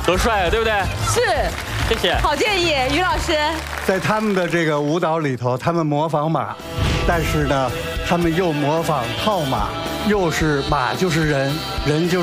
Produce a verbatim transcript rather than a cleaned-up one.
多帅啊，对不对？ 是， 谢谢。 好建议，于老师。 在他们的这个舞蹈里头，他们模仿马，但是呢，他们又模仿套马，又是马就是人，人就。